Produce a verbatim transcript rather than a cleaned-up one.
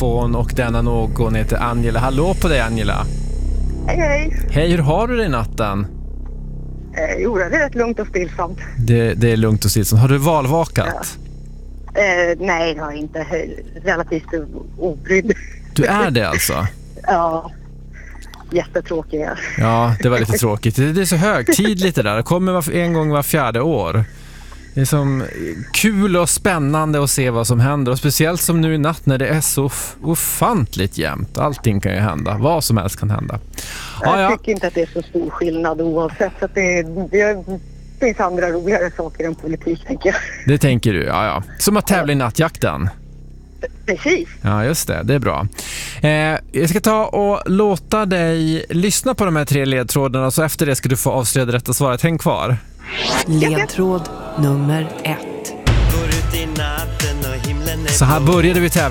telefon och denna någon heter Angela. Hallå på dig, Angela. Hej, hej. Hej, hur har du det i natten? Eh, jo, det är rätt lugnt och stillsamt. Det, det är lugnt och stillsamt. Har du valvakat? Ja. Eh, nej, jag är inte relativt obrydd. Du är det alltså? Ja, jättetråkiga. Ja, det var lite tråkigt. Det är så högtidligt det där. Det kommer var en gång var fjärde år. Det är som kul och spännande att se vad som händer. Och speciellt som nu i natt när det är så ofantligt jämnt. Allting kan ju hända. Vad som helst kan hända. Ja, jag ja. tycker inte att det är så stor skillnad oavsett. Så att det, det finns andra roligare saker än politik, tänker jag. Det tänker du, ja ja. Som att tävla i nattjakten. Precis. Ja, just det. Det är bra. Eh, jag ska ta och låta dig lyssna på de här tre ledtrådarna. Så efter det ska du få avslöja det rätta svaret. Häng kvar. Ledtråd nummer ett. Så här började vi tävla.